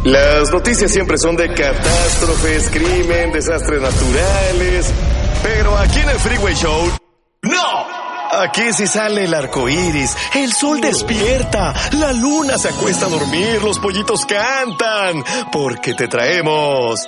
Las noticias siempre son de catástrofes, crimen, desastres naturales. Pero aquí en el Freeway Show, ¡no! Aquí sí sale el arco iris, el sol despierta, la luna se acuesta a dormir, los pollitos cantan, porque te traemos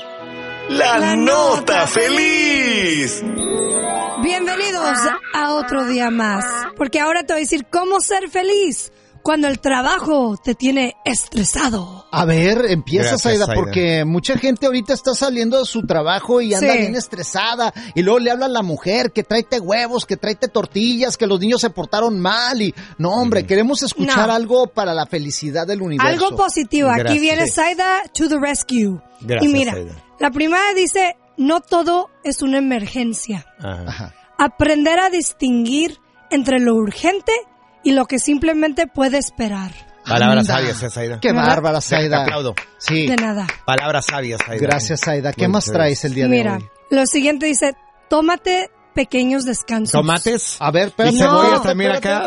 la nota feliz. Bienvenidos a otro día más, porque ahora te voy a decir cómo ser feliz cuando el trabajo te tiene estresado. A ver, empieza, Zaida, porque mucha gente ahorita está saliendo de su trabajo y anda bien estresada. Y luego le habla a la mujer que tráete huevos, que tráete tortillas, que los niños se portaron mal. Y no, hombre, queremos escuchar algo para la felicidad del universo. Algo positivo. Gracias. Aquí viene Zaida to the rescue. Gracias, y mira, Zaida. La primera dice, no todo es una emergencia. Ajá. Aprender a distinguir entre lo urgente y lo que simplemente puede esperar. Palabras sabias, Zaida. Qué bárbara, Zaida. Te aplaudo. Sí. De nada. Palabras sabias, Zaida. Gracias, Zaida. ¿Qué más traes el día de hoy? Mira, lo siguiente dice, tómate pequeños descansos. ¿Tomates? A ver, pero ¿Y cebollas también acá?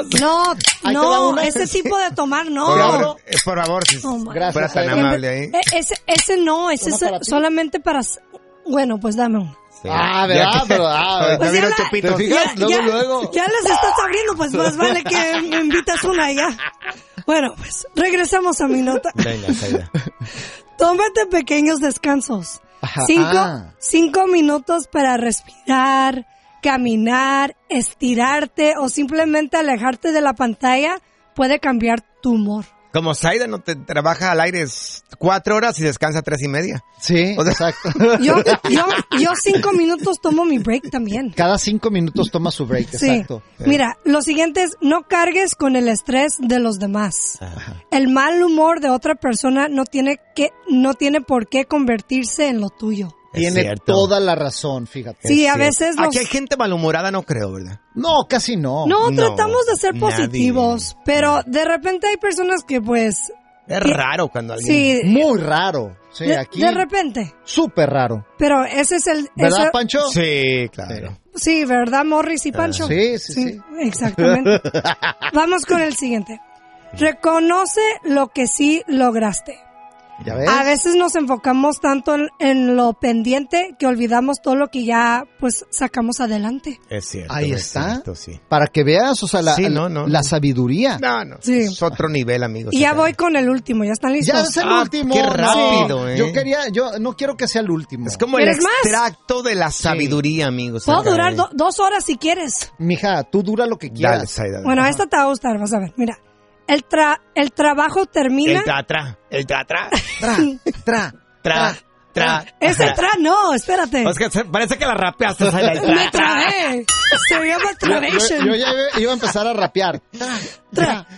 No, ese tipo de tomar no. Por favor, si gracias, fuera tan amable ahí. Ese no, ese es solamente para... Bueno, pues dame uno. Sí. ¿Verdad? Pero, pues vieron chupitos. ¿Te fijas? Luego. Ya les estás abriendo, pues más vale que me invitas una ya. Bueno, pues regresamos a mi nota. Venga, Zaida. Tómate pequeños descansos. Ajá. 5 minutos para respirar, caminar, estirarte o simplemente alejarte de la pantalla puede cambiar tu humor. Como Zaida no te trabaja al aire 4 horas y descansa 3:30. Sí, O sea, exacto. Yo 5 minutos tomo mi break también. Cada 5 minutos toma su break, Sí. exacto. Mira, lo siguiente es no cargues con el estrés de los demás. Ajá. El mal humor de otra persona no tiene por qué convertirse en lo tuyo. Tiene toda la razón, fíjate. Sí, a veces Aquí hay gente malhumorada, no creo, ¿verdad? No, casi no. No, No, tratamos de ser positivos, pero de repente hay personas que pues... Es raro cuando alguien... Sí, Muy raro. Sí, aquí. de repente. Súper raro. Pero ese es el... ¿Verdad, Pancho? Sí, claro. Sí, ¿verdad, Morris y Pancho? Sí. Exactamente. Vamos con el siguiente. Reconoce lo que sí lograste. ¿Ya ves? A veces nos enfocamos tanto en lo pendiente que olvidamos todo lo que ya pues sacamos adelante. Es cierto. Ahí es está. cierto, sí. Para que veas, o sea, Sí, la sabiduría. No. Sí. Es otro nivel, amigos. Y ya voy con el último, ¿ya están listos? Ya es el último. qué no. rápido, ¿eh? Yo no quiero que sea el último. Es como el ¿Quieres más? extracto de la sabiduría, amigos. Puedo acá, durar ¿eh? 2 horas si quieres. Mija, tú dura lo que Dale, quieras. Zaida. Bueno, esta te va a gustar, vas a ver. Mira, el trabajo termina... El tra. Ese no, espérate. Es que parece que la rapeaste, Zaida. El Me trabé. Se llama trabation. Yo ya iba a empezar a rapear. Tra.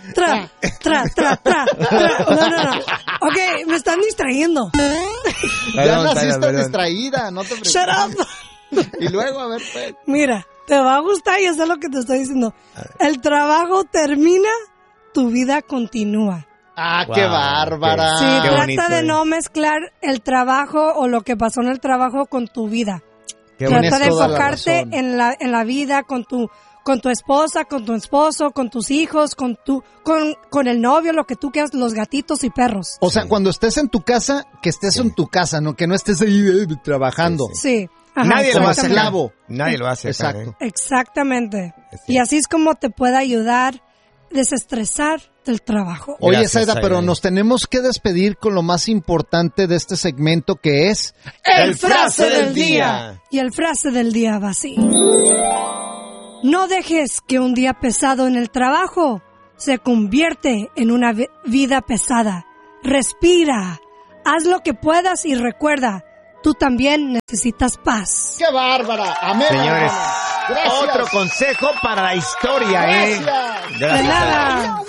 No. Ok, me están distrayendo. Ya naciste distraída, no te preocupes. Shut up. Y luego, a ver, pues. Mira, te va a gustar y eso es lo que te estoy diciendo. El trabajo termina, tu vida continúa. Ah, Wow, qué bárbara. Sí, qué trata bonito, de no mezclar el trabajo o lo que pasó en el trabajo con tu vida. Tienes Trata de toda la enfocarte razón. en la vida con tu esposa, con tu esposo, con tus hijos, con el novio, lo que tú quieras, los gatitos y perros. O sea, cuando estés en tu casa, que estés en tu casa, no que no estés ahí trabajando. Sí. Ajá, Nadie lo Como hace. esclavo. Nadie lo hace. acá, Exacto. ¿eh? Exactamente. Es Y así es como te puede ayudar desestresar del trabajo. Oye, Gracias, Zaida, Zaida. pero nos tenemos que despedir con lo más importante de este segmento, que es El frase del día. Y el frase del día va así. No dejes que un día pesado en el trabajo se convierte en una vida pesada. Respira, haz lo que puedas y recuerda, tú también necesitas paz. ¡Qué bárbara! ¡Amén! Señores, Gracias. otro consejo para la historia, Gracias. Gracias. De nada.